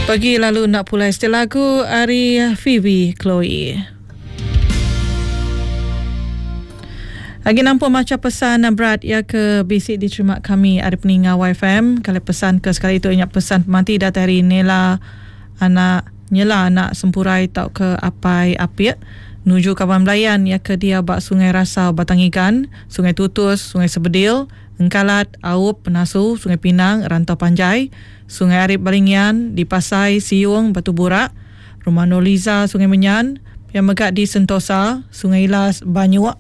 Pagi lalu nak pulai setel lagu Ari Phoebe Chloe. Lagi nampak macam pesan berat ya ke bisik diterima kami ada peninggal YFM. Kalau pesan ke sekali itu ingat pesan pemanti dari Nela anak sempurai tau ke apai apiak nuju Kawan Melayan ya ke dia bak Sungai Rasau Batang Ikan, Sungai Tutus, Sungai Sebedil, Engkalat, Aup, Penasu, Sungai Pinang, Rantau Panjai, Sungai Arif Balingian, di Pasai, Siung, Batu Burak, Rumah Noliza, Sungai Menyan, yang megak di Sentosa, Sungai Ilas, Banyuak,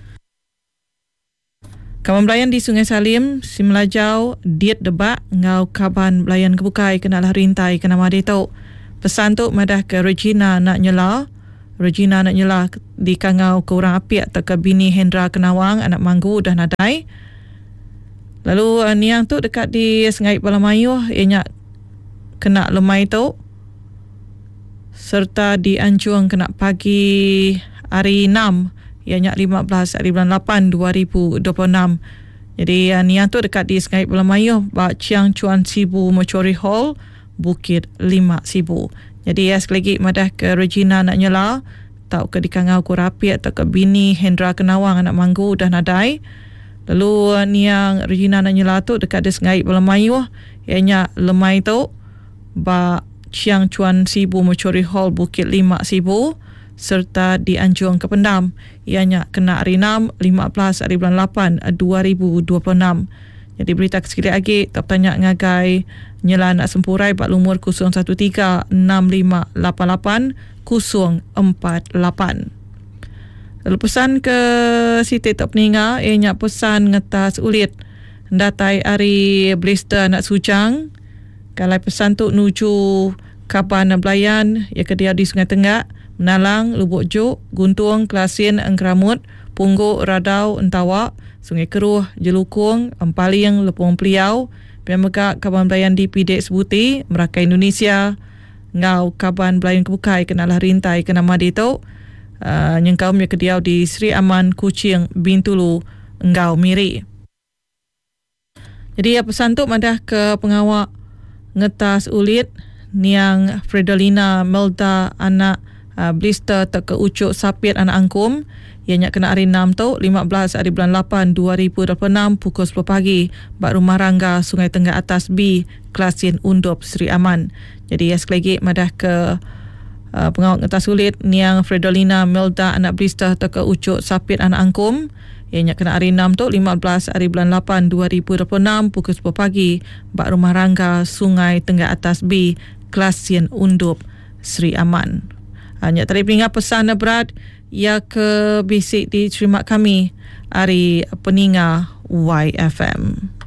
Kawan Melayan di Sungai Salim, Simlajau, Diet Debak, Ngau Kaban Melayan Kebukai, kenalah rintai, kena madi tau. Pesan tu madah ke Regina nak nyela di Kangau ke orang apiak tak ke bini Hendra Kenawang, anak Manggu dah nadai. Lalu niang tu dekat di Sengai Balamayuh, ianya kena lemai tu. Serta di Anjuang kena pagi hari 6, ianya 15 hari bulan 8 2026. Jadi niang tu dekat di Sengai Balamayuh, Bak Chiang Chuan Sibu Mochori Hall, Bukit 5,000. Jadi sekali lagi madah ke Regina nak nyela, tau ke di Kangau ku rapiak, tau ke bini Hendra Kenawang, anak Manggu dah nadai. Lalu niang Regina nak nyela tu dekat di Sengai Balamayuh, ianya lemai tu Bak Chiang Chuan Sibu Mochori Hall, Bukit 5,000. Serta di Anjuang Kependam, ianya kena hari 6, 15 hari bulan 8 2026. Jadi berita sekali lagi tak tanya ngagai nyela nak sempurai bak lumur 013 6588 048. Lalu pesan ke Siti tak peninga, ianya pesan ngetas ulit datai hari blister nak sujang. Kalau pesan tu nuju Kaban Belayan ya ke dia di Sungai Tenggak, Menalang, Lubuk Juk, Guntung, Kelasin, Engkeramut, Pungguk, Radau, Entawak, Sungai Keruh, Jelukung, Empaling, Lepung Peliau, Pemegak Kaban Belayan di Pidek Sebuti, Meraka Indonesia, Ngau Kaban Belayan Kebukai, kenalah rintai kena madi tu, Nyengkau punya kediau di Sri Aman, Kuching, Bintulu, Ngau Miri. Jadi pesan tu madah ke pengawak ngetas ulit niang Fredolina Melda anak blister tak ke ucuk sapit anak angkum, ianya kena hari 6 tu 15 hari bulan 8 2026 pukul 10 pagi bak Rumah Rangga Sungai Tenggak Atas B Kelasin Undup Sri Aman. Jadi sekali lagi madah ke pengawak ngetas ulit niang Fredolina Melda anak blister tak ke ucuk sapit anak angkum, ianya kena hari 6 tu 15 hari bulan 8 2026 pukul 10 pagi bak Rumah Rangga Sungai Tenggak Atas B Kelasin Undup Sri Aman. Hanya tadi peninggal pesan berat ya ke bisik diterima kami hari peninggal YFM.